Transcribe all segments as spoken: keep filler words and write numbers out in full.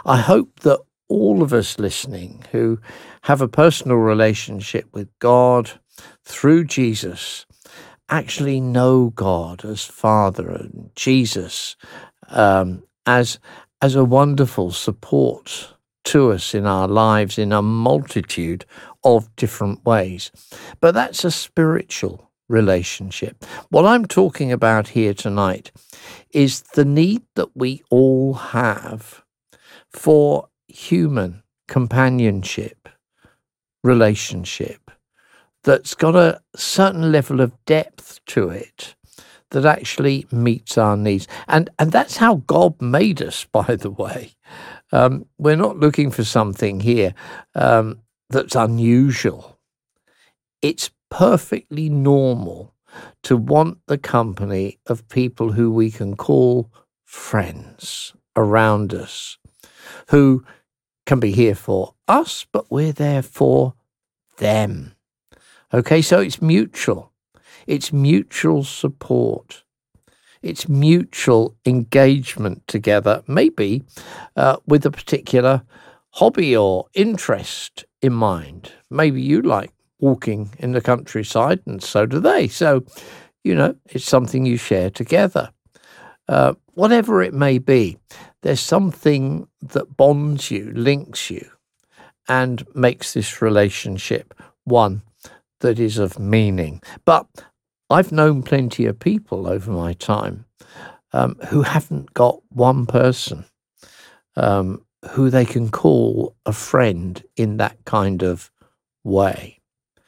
I hope that all of us listening who have a personal relationship with God through Jesus actually know God as Father and Jesus um, as as a wonderful support to us in our lives in a multitude of different ways. But that's a spiritual relationship. What I'm talking about here tonight is the need that we all have for human companionship, relationship, that's got a certain level of depth to it that actually meets our needs. And and that's how God made us, by the way. Um, we're not looking for something here um, that's unusual. It's perfectly normal to want the company of people who we can call friends around us, who can be here for us, but we're there for them. Okay, so it's mutual. It's mutual support. It's mutual engagement together, maybe uh, with a particular hobby or interest in mind. Maybe you like walking in the countryside, and so do they. So, you know, it's something you share together. Uh, whatever it may be, there's something that bonds you, links you, and makes this relationship one that is of meaning. But I've known plenty of people over my time um, who haven't got one person um, who they can call a friend in that kind of way.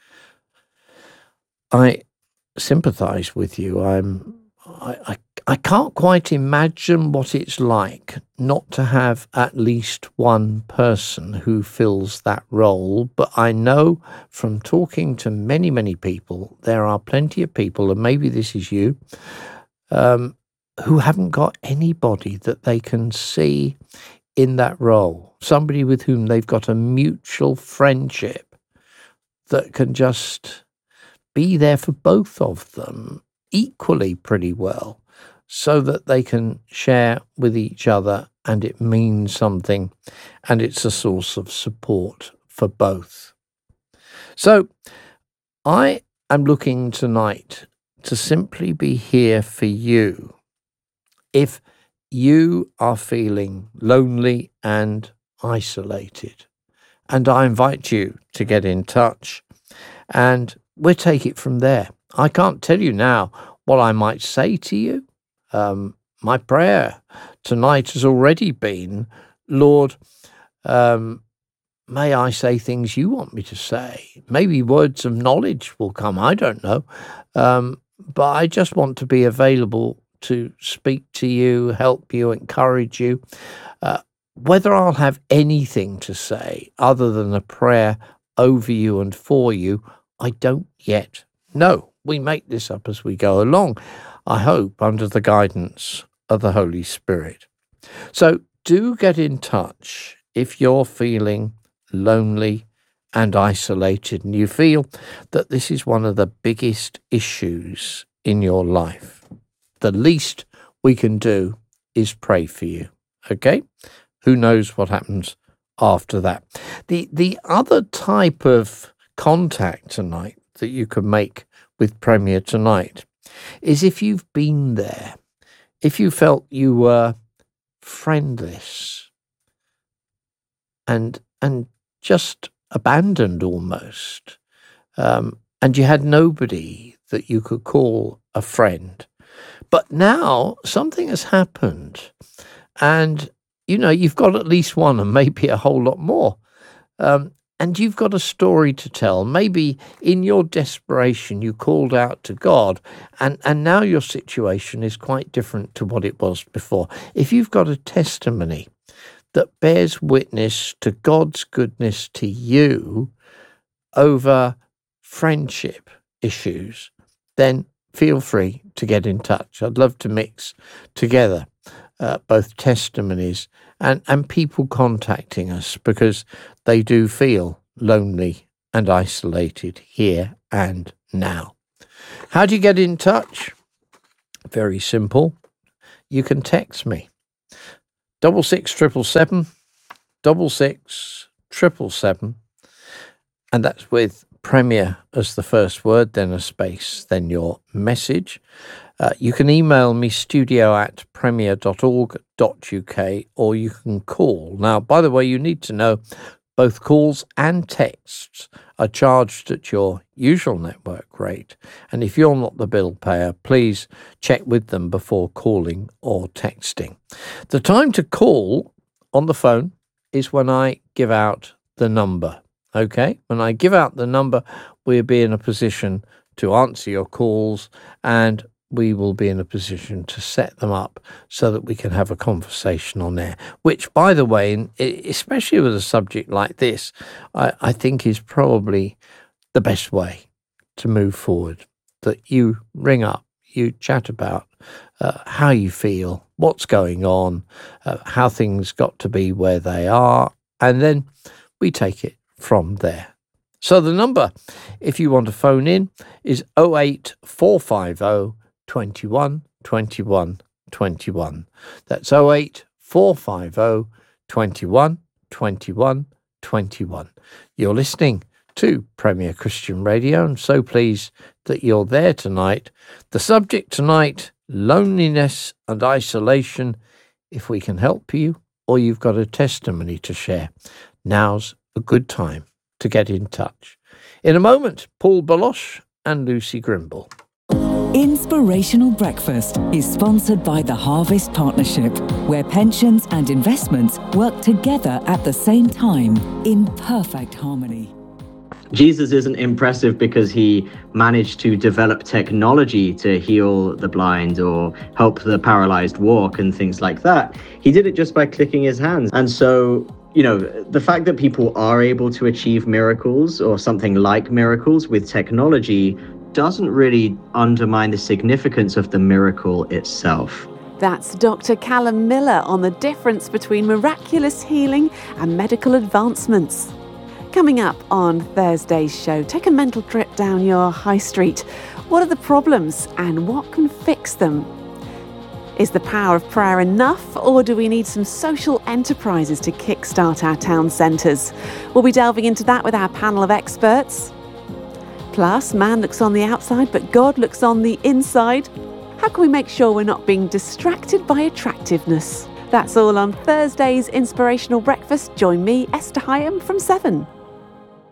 I sympathize with you. I'm, I, I, I can't quite imagine what it's like not to have at least one person who fills that role, but I know from talking to many, many people, there are plenty of people, and maybe this is you, um, who haven't got anybody that they can see in that role, somebody with whom they've got a mutual friendship that can just be there for both of them equally pretty well, so that they can share with each other and it means something and it's a source of support for both. So I am looking tonight to simply be here for you if you are feeling lonely and isolated. And I invite you to get in touch and we'll take it from there. I can't tell you now what I might say to you. Um, my prayer tonight has already been, Lord, um, may I say things you want me to say. Maybe words of knowledge will come, I don't know. Um, but I just want to be available to speak to you, help you, encourage you. Uh, whether I'll have anything to say other than a prayer over you and for you, I don't yet know. We make this up as we go along, I hope, under the guidance of the Holy Spirit. So do get in touch if you're feeling lonely and isolated and you feel that this is one of the biggest issues in your life. The least we can do is pray for you, okay? Who knows what happens after that? The, the other type of contact tonight that you can make with Premier tonight is if you've been there, if you felt you were friendless and and just abandoned almost, um, and you had nobody that you could call a friend. But now something has happened and, you know, you've got at least one and maybe a whole lot more. Um, And you've got a story to tell. Maybe in your desperation, you called out to God, and, and now your situation is quite different to what it was before. If you've got a testimony that bears witness to God's goodness to you over friendship issues, then feel free to get in touch. I'd love to mix together uh, both testimonies and, and people contacting us because they do feel lonely and isolated here and now. How do you get in touch? Very simple. You can text me. Double six triple seven double six triple seven, and that's with Premier as the first word, then a space, then your message. Uh, you can email me studio at premier dot org dot uk, or you can call. Now, by the way, you need to know both calls and texts are charged at your usual network rate. And if you're not the bill payer, please check with them before calling or texting. The time to call on the phone is when I give out the number. Okay, when I give out the number, we'll be in a position to answer your calls, and we will be in a position to set them up so that we can have a conversation on air, which, by the way, especially with a subject like this, I, I think is probably the best way to move forward, that you ring up, you chat about uh, how you feel, what's going on, uh, how things got to be where they are, and then we take it from there. So the number, if you want to phone in, is oh eight four five oh, twenty-one, twenty-one, twenty-one. That's oh eight four five oh, twenty-one, twenty-one, twenty-one. You're listening to Premier Christian Radio. I'm so pleased that you're there tonight. The subject tonight, loneliness and isolation. If we can help you, or you've got a testimony to share, now's a good time to get in touch. In a moment, Paul Baloche and Lucy Grimble. Inspirational Breakfast is sponsored by the Harvest Partnership, where pensions and investments work together at the same time in perfect harmony. Jesus isn't impressive because he managed to develop technology to heal the blind or help the paralyzed walk and things like that. He did it just by clicking his hands. And so, you know, the fact that people are able to achieve miracles or something like miracles with technology doesn't really undermine the significance of the miracle itself. That's Doctor Callum Miller on the difference between miraculous healing and medical advancements. Coming up on Thursday's show, take a mental trip down your high street. What are the problems and what can fix them? Is the power of prayer enough, or do we need some social enterprises to kickstart our town centres? We'll be delving into that with our panel of experts. Plus, man looks on the outside, but God looks on the inside. How can we make sure we're not being distracted by attractiveness? That's all on Thursday's Inspirational Breakfast. Join me, Esther Hyam, from seven.